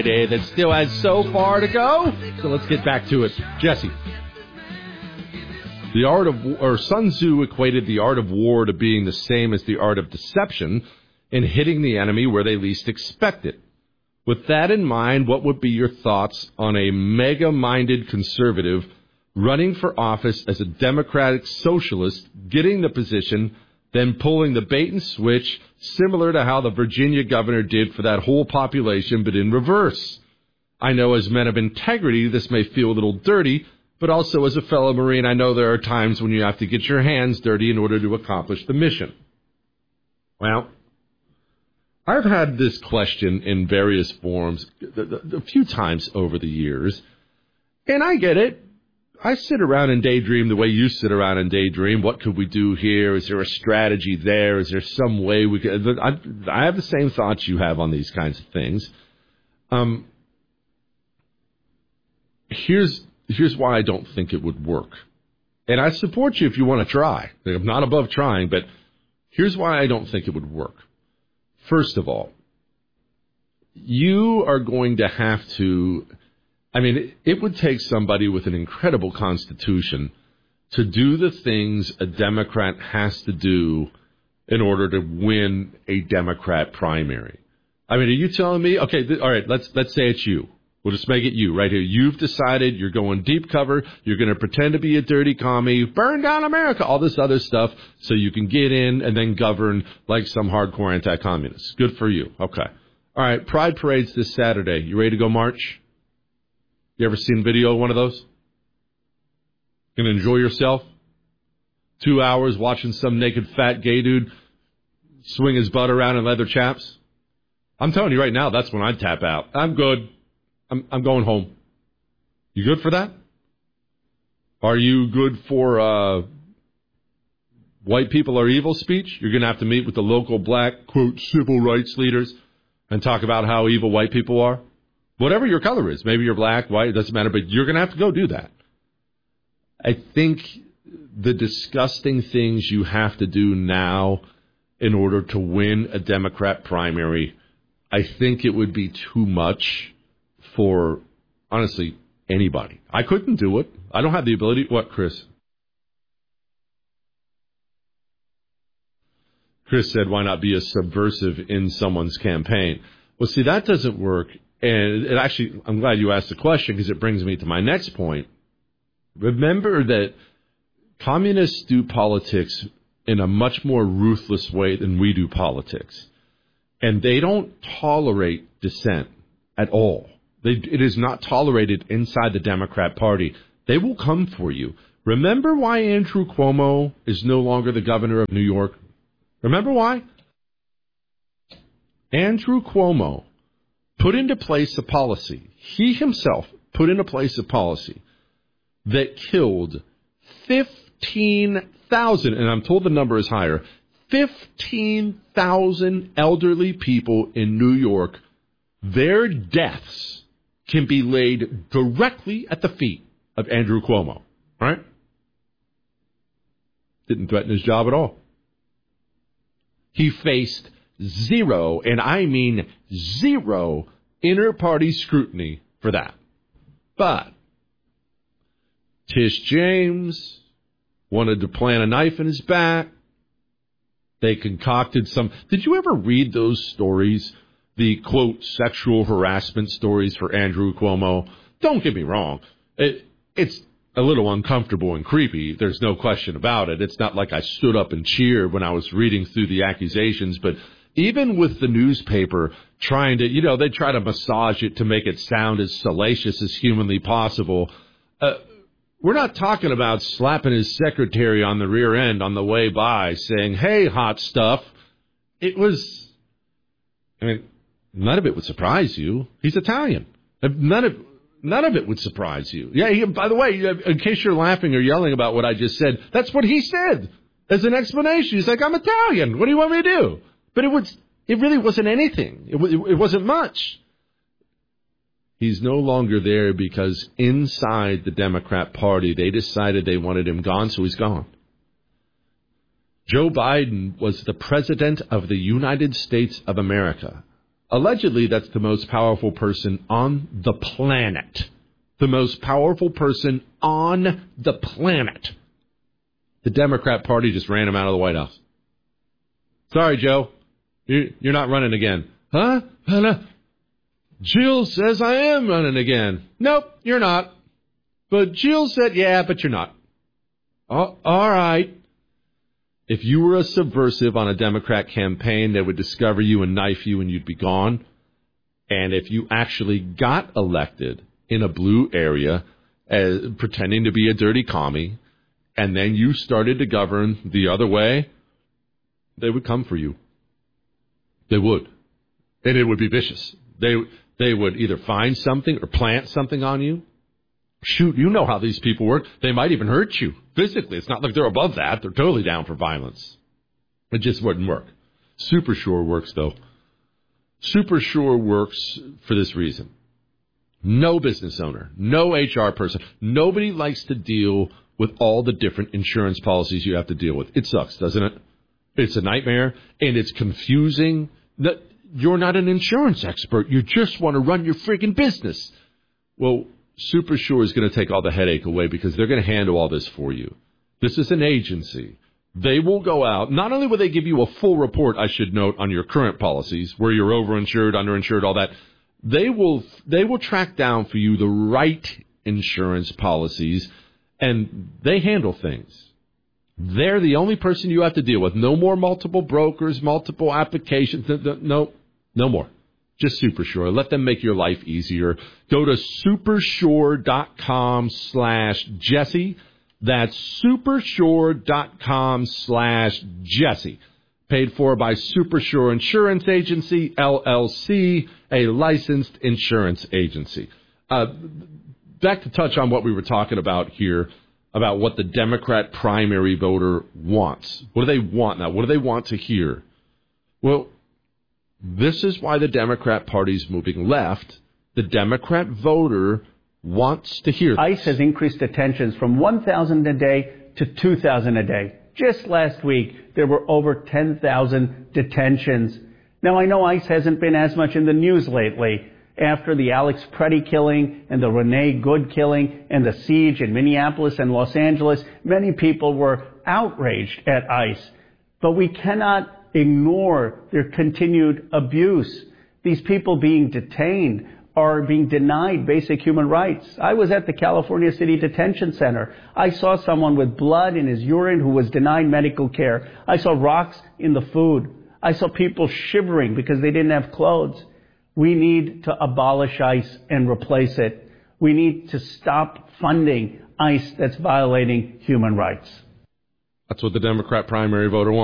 Day that still has so far to go. So let's get back to it. Jesse. Sun Tzu equated the art of war to being the same as the art of deception in hitting the enemy where they least expect it. With that in mind, what would be your thoughts on a mega-minded conservative running for office as a democratic socialist, getting the position, then pulling the bait and switch, similar to how the Virginia governor did for that whole population, but in reverse? I know as men of integrity, this may feel a little dirty, but also as a fellow Marine, I know there are times when you have to get your hands dirty in order to accomplish the mission. Well, I've had this question in various forms a few times over the years, and I get it. I sit around and daydream the way you sit around and daydream. What could we do here? Is there a strategy there? Is there some way we could... I have the same thoughts you have on these kinds of things. Here's why I don't think it would work. And I support you if you want to try. I'm not above trying, but here's why I don't think it would work. First of all, you are going to have to... it would take somebody with an incredible constitution to do the things a Democrat has to do in order to win a Democrat primary. Are you telling me, okay, all right, let's say it's you. We'll just make it you right here. You've decided you're going deep cover. You're going to pretend to be a dirty commie, burn down America, all this other stuff, so you can get in and then govern like some hardcore anti-communists. Good for you. Okay. All right, Pride Parade's this Saturday. You ready to go march? You ever seen video of one of those? Gonna enjoy yourself? 2 hours watching some naked fat gay dude swing his butt around in leather chaps? I'm telling you right now, that's when I'd tap out. I'm good. I'm going home. You good for that? Are you good for white people are evil speech? You're going to have to meet with the local black, quote, civil rights leaders and talk about how evil white people are? Whatever your color is. Maybe you're black, white, it doesn't matter, but you're going to have to go do that. I think the disgusting things you have to do now in order to win a Democrat primary, I think it would be too much for, honestly, anybody. I couldn't do it. I don't have the ability. What, Chris? Chris said, why not be a subversive in someone's campaign? Well, see, that doesn't work. And it actually, I'm glad you asked the question because it brings me to my next point. Remember that communists do politics in a much more ruthless way than we do politics. And they don't tolerate dissent at all. It is not tolerated inside the Democrat Party. They will come for you. Remember why Andrew Cuomo is no longer the governor of New York? Remember why? Andrew Cuomo put into place a policy. He himself put into place a policy that killed 15,000, and I'm told the number is higher, 15,000 elderly people in New York. Their deaths can be laid directly at the feet of Andrew Cuomo, right? Didn't threaten his job at all. He faced zero, and I mean zero, inter-party scrutiny for that. But Tish James wanted to plant a knife in his back. They concocted some... Did you ever read those stories? The, quote, sexual harassment stories for Andrew Cuomo? Don't get me wrong. It's a little uncomfortable and creepy. There's no question about it. It's not like I stood up and cheered when I was reading through the accusations, but even with the newspaper trying to, they try to massage it to make it sound as salacious as humanly possible. We're not talking about slapping his secretary on the rear end on the way by saying, hey, hot stuff. It was, none of it would surprise you. He's Italian. None of it would surprise you. Yeah, by the way, in case you're laughing or yelling about what I just said, that's what he said as an explanation. He's like, I'm Italian. What do you want me to do? But it really wasn't anything. It wasn't much. He's no longer there because inside the Democrat Party, they decided they wanted him gone, so he's gone. Joe Biden was the president of the United States of America. Allegedly, that's the most powerful person on the planet. The most powerful person on the planet. The Democrat Party just ran him out of the White House. Sorry, Joe. You're not running again. Huh? Jill says I am running again. Nope, you're not. But Jill said, yeah, but you're not. Oh, all right. If you were a subversive on a Democrat campaign, they would discover you and knife you and you'd be gone. And if you actually got elected in a blue area, pretending to be a dirty commie, and then you started to govern the other way, they would come for you. They would. And it would be vicious. They would either find something or plant something on you. Shoot, you know how these people work. They might even hurt you physically. It's not like they're above that. They're totally down for violence. It just wouldn't work. Supersure works, though. Supersure works for this reason. No business owner, no HR person, nobody likes to deal with all the different insurance policies you have to deal with. It sucks, doesn't it? It's a nightmare, and it's confusing. You're not an insurance expert. You just want to run your freaking business. Well, Supersure is going to take all the headache away because they're going to handle all this for you. This is an agency. They will go out. Not only will they give you a full report, I should note, on your current policies, where you're overinsured, underinsured, all that. They will track down for you the right insurance policies, and they handle things. They're the only person you have to deal with. No more multiple brokers, multiple applications. No more. Just Supersure. Let them make your life easier. Go to supersure.com/Jesse. That's supersure.com/Jesse. Paid for by Supersure Insurance Agency, LLC, a licensed insurance agency. Back to touch on what we were talking about here, about what the Democrat primary voter wants. What do they want now? What do they want to hear? Well, this is why the Democrat Party is moving left. The Democrat voter wants to hear this. ICE has increased detentions from 1,000 a day to 2,000 a day. Just last week, there were over 10,000 detentions. Now, I know ICE hasn't been as much in the news lately. After the Alex Preddy killing and the Renee Good killing and the siege in Minneapolis and Los Angeles, many people were outraged at ICE. But we cannot ignore their continued abuse. These people being detained are being denied basic human rights. I was at the California City Detention Center. I saw someone with blood in his urine who was denied medical care. I saw rocks in the food. I saw people shivering because they didn't have clothes. We need to abolish ICE and replace it. We need to stop funding ICE that's violating human rights. That's what the Democrat primary voter wants.